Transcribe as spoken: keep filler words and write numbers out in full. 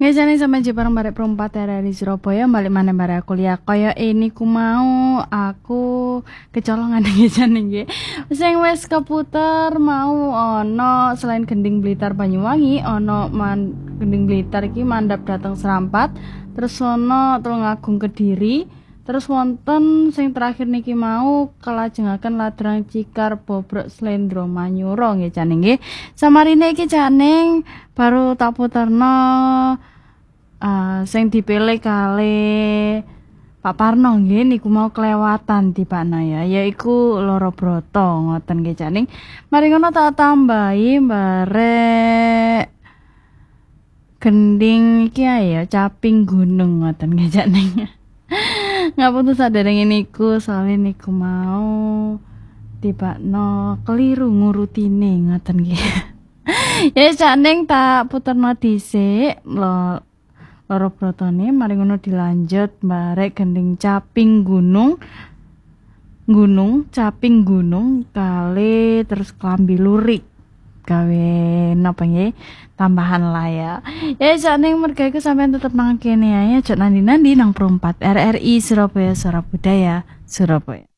Ngejane sama aja bareng barek perempat R R I Surabaya balik maneh barek kuliah kaya ini ku mau aku kecolongan ngejane nggih. Sing wis keputer mau ana selain Gending Blitar Banyuwangi ana man Gending Blitar iki mandap dateng Serampat, terus ana Tulungagung Kediri, terus wonten sing terakhir niki mau kelajengaken Ladrang Cikar Bobrok Slendro Manyura nggih jane nggih. Samarine iki jane baru tak puterno Uh, sing dipilih kali Pak Parno nggih niku mau kelewatan tibane ya yaiku Loro Broto ngoten nggih janing. Mari ngono tak tambahi barek Gending iki ya Caping Gunung ngoten nggih janing. Ngapunten saderenge niku soalé niku mau tibano keliru ngurutine ngoten nggih. Ya janing tak puterno dhisik lho Loro Brotone mari ngono dilanjut barek Gending Caping Gunung Gunung Caping Gunung kali terus Klambi Lurik gawe napa nggih tambahan lah ya. Ya jane merga iku sampean tetep nang kene ae aja nandi-nandi nang Pro empat R R I Surabaya Suara Budaya Surabaya.